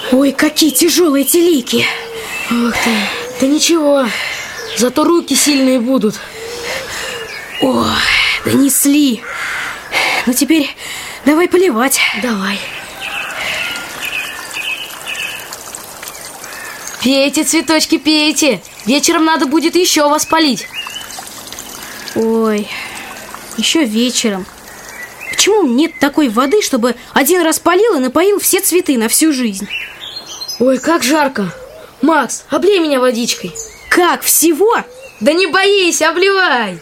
Ой, какие тяжелые эти лики. Ох ты, да ничего, зато руки сильные будут. О, донесли. Ну теперь давай поливать. Давай. Пейте, цветочки, пейте. Вечером надо будет еще вас полить. Ой, еще вечером. Почему нет такой воды, чтобы один раз полил и напоил все цветы на всю жизнь? Ой, как жарко. Макс, облей меня водичкой. Как, всего? Да не боись, обливай.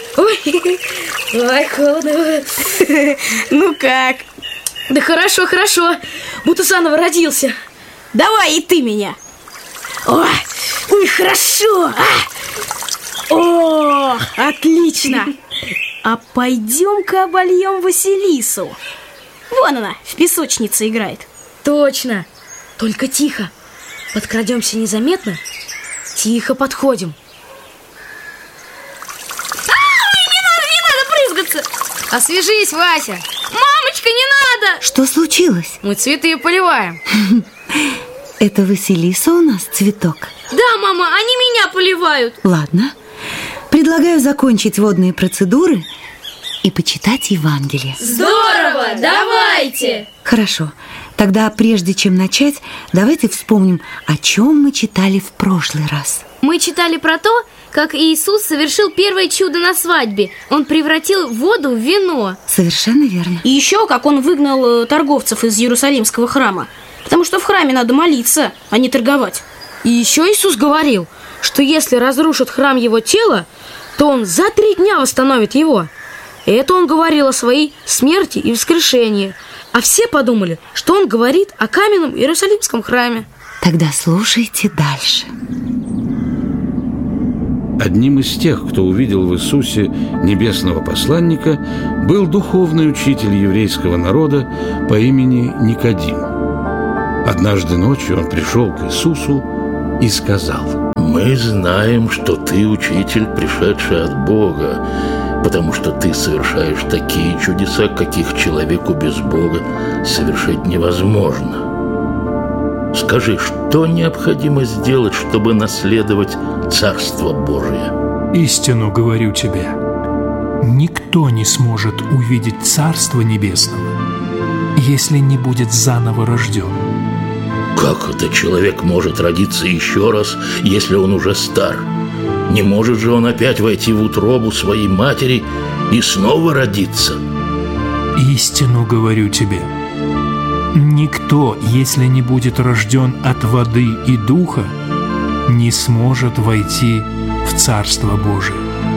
Ой, холодно. Ну как? Да хорошо, хорошо. Будто заново родился. Давай и ты меня. Ой, хорошо. О, отлично. А пойдем-ка обольем Василису. Вон она, в песочнице играет. Точно. Только тихо. Подкрадемся незаметно. Тихо подходим. Не надо брызгаться. Освежись, Вася. Мамочка, не надо. Что случилось? Мы цветы поливаем. Это Василиса у нас цветок? Да, мама, они меня поливают. Ладно. Предлагаю закончить водные процедуры и почитать Евангелие. Здорово, давайте. Хорошо. Тогда, прежде чем начать, давайте вспомним, о чем мы читали в прошлый раз. Мы читали про то, как Иисус совершил первое чудо на свадьбе. Он превратил воду в вино. Совершенно верно. И еще, как он выгнал торговцев из Иерусалимского храма. Потому что в храме надо молиться, а не торговать. И еще Иисус говорил, что если разрушат храм его тела, то он за 3 дня восстановит его. И это он говорил о своей смерти и воскрешении. А все подумали, что он говорит о каменном Иерусалимском храме. Тогда слушайте дальше. Одним из тех, кто увидел в Иисусе небесного посланника, был духовный учитель еврейского народа по имени Никодим. Однажды ночью он пришел к Иисусу и сказал: «Мы знаем, что ты учитель, пришедший от Бога, потому что ты совершаешь такие чудеса, каких человеку без Бога совершить невозможно. Скажи, что необходимо сделать, чтобы наследовать Царство Божие?» «Истину говорю тебе, никто не сможет увидеть Царство Небесного, если не будет заново рожден». «Как это человек может родиться еще раз, если он уже стар? Не может же он опять войти в утробу своей матери и снова родиться?» «Истину говорю тебе, никто, если не будет рожден от воды и духа, не сможет войти в Царство Божие».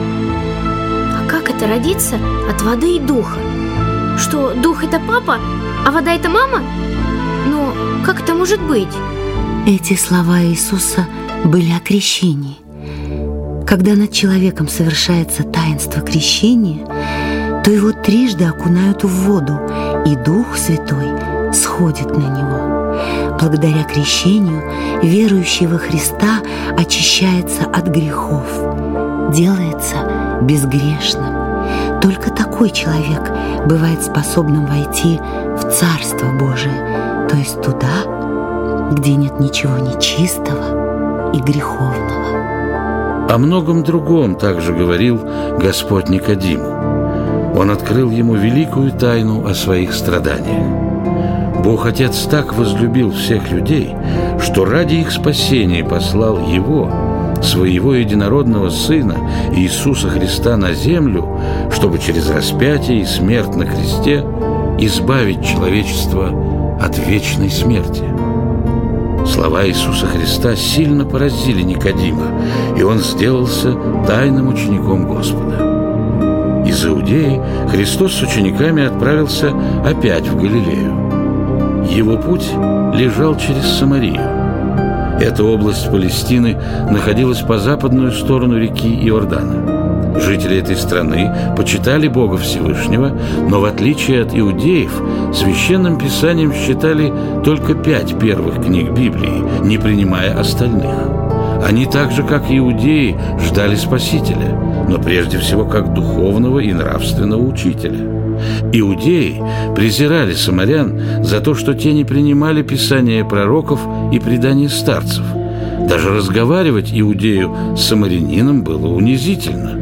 А как это родиться от воды и духа? Что, дух – это папа, а вода – это мама? Но как это может быть? Эти слова Иисуса были о крещении. Когда над человеком совершается таинство крещения, то его трижды окунают в воду, и Дух Святой сходит на него. Благодаря крещению верующий во Христа очищается от грехов, делается безгрешным. Только такой человек бывает способным войти в Царство Божие, то есть туда, где нет ничего нечистого и греховного. О многом другом также говорил Господь Никодиму. Он открыл ему великую тайну о своих страданиях. Бог Отец так возлюбил всех людей, что ради их спасения послал Его, Своего единородного Сына Иисуса Христа на землю, чтобы через распятие и смерть на кресте избавить человечество от вечной смерти. Слова Иисуса Христа сильно поразили Никодима, и он сделался тайным учеником Господа. Из Иудеи Христос с учениками отправился опять в Галилею. Его путь лежал через Самарию. Эта область Палестины находилась по западную сторону реки Иордана. Жители этой страны почитали Бога Всевышнего, но в отличие от иудеев, священным писанием считали только 5 первых книг Библии, не принимая остальных. Они так же, как и иудеи, ждали Спасителя, но прежде всего как духовного и нравственного учителя. Иудеи презирали самарян за то, что те не принимали писания пророков и предания старцев. Даже разговаривать иудею с самарянином было унизительно.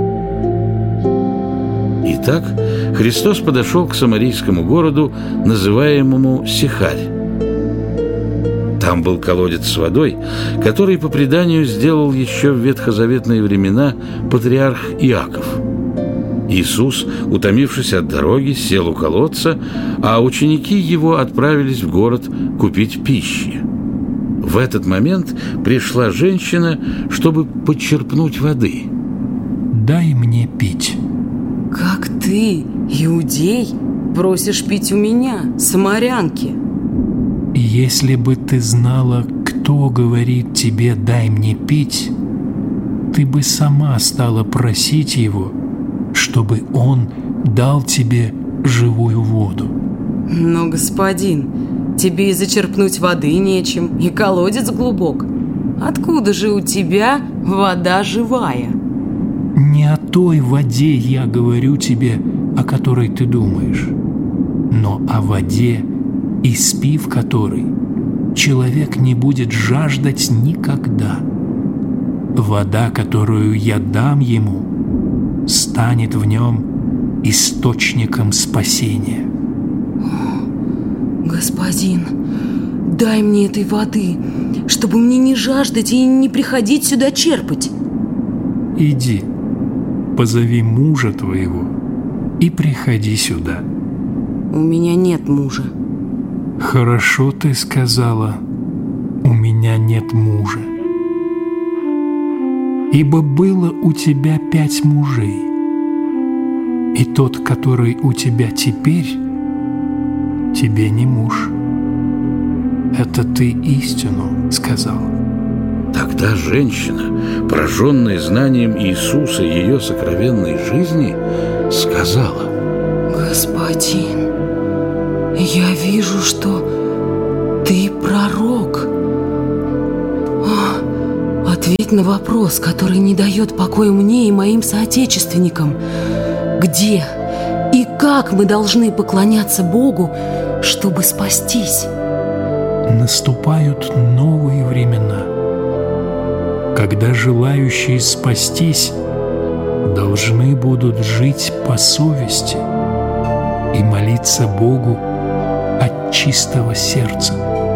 Итак, Христос подошел к самарийскому городу, называемому Сихарь. Там был колодец с водой, который, по преданию, сделал еще в ветхозаветные времена патриарх Иаков. Иисус, утомившись от дороги, сел у колодца, а ученики его отправились в город купить пищи. В этот момент пришла женщина, чтобы подчерпнуть воды. «Дай мне пить». «Как ты, иудей, просишь пить у меня, самарянки?» «Если бы ты знала, кто говорит тебе «дай мне пить», ты бы сама стала просить его, чтобы он дал тебе живую воду». «Но, господин, тебе и зачерпнуть воды нечем, и колодец глубок. Откуда же у тебя вода живая?» «Не о той воде я говорю тебе, о которой ты думаешь, но о воде, испив которой, человек не будет жаждать никогда. Вода, которую я дам ему, станет в нем источником спасения». «Господин, дай мне этой воды, чтобы мне не жаждать и не приходить сюда черпать». «Иди, позови мужа твоего и приходи сюда». «У меня нет мужа». «Хорошо ты сказала, у меня нет мужа. Ибо было у тебя 5 мужей, и тот, который у тебя теперь, тебе не муж. Это ты истину сказал». Тогда женщина, пораженная знанием Иисуса и ее сокровенной жизни, сказала: «Господин, я вижу, что ты пророк. Ответь на вопрос, который не дает покоя мне и моим соотечественникам. Где и как мы должны поклоняться Богу, чтобы спастись?» Наступают новые времена, когда желающие спастись должны будут жить по совести и молиться Богу от чистого сердца.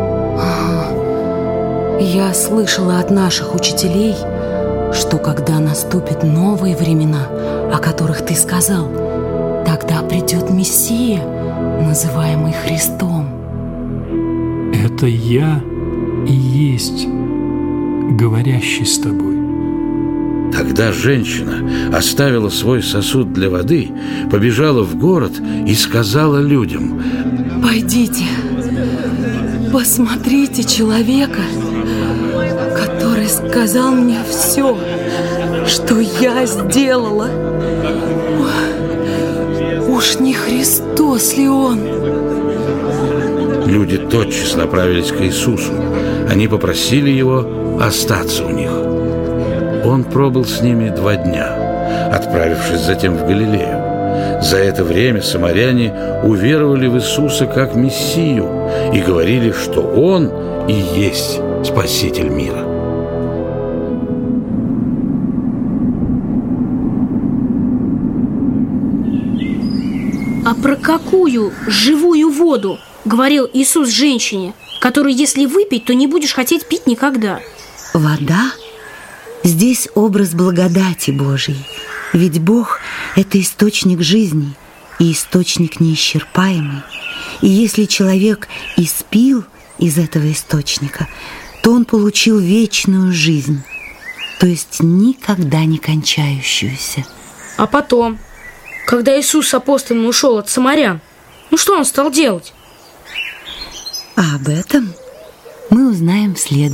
Я слышала от наших учителей, что когда наступят новые времена, о которых ты сказал, тогда придет Мессия, называемый Христом. Это я и есть говорящий с тобой. Тогда женщина оставила свой сосуд для воды, побежала в город и сказала людям: «Пойдите, посмотрите человека, который сказал мне все, что я сделала. Уж не Христос ли он?» Люди тотчас направились к Иисусу. Они попросили его остаться у них. Он пробыл с ними 2 дня, отправившись затем в Галилею. За это время самаряне уверовали в Иисуса как Мессию и говорили, что Он и есть Спаситель мира. А про какую живую воду говорил Иисус женщине, которую, если выпить, то не будешь хотеть пить никогда? Вода здесь образ благодати Божьей, ведь Бог – это источник жизни и источник неисчерпаемый. И если человек испил из этого источника, то он получил вечную жизнь, то есть никогда не кончающуюся. А потом, когда Иисус с апостолами ушел от самарян, что он стал делать? А об этом мы узнаем в следующем.